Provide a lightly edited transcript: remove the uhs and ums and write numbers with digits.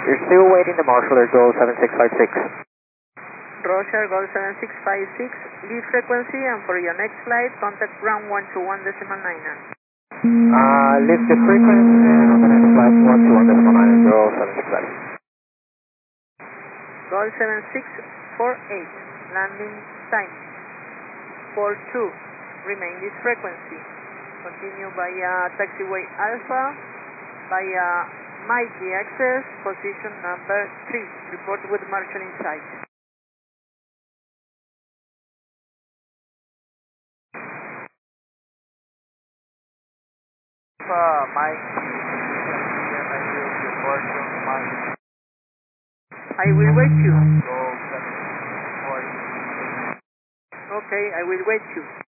You're still waiting the marshaller, Gol 7656. Roger, Gol 7656, lead frequency, and for your next flight, contact ground 121.9. Lift the frequency and on the next flight 121.9, Gol 7656. Gol 7648, landing time 42, remain this frequency. Continue via taxiway Alpha, via Mikey Access, position number 3. Report with marshal in sight. Mike, I will report from Mike. I will wait you. Go 740. Okay, I will wait you.